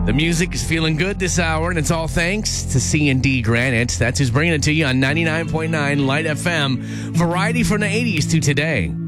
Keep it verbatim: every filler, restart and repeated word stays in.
The music is feeling good this hour, and it's all thanks to C and D Granite. That's who's bringing it to you on ninety-nine point nine Light F M. Variety from the eighties to today.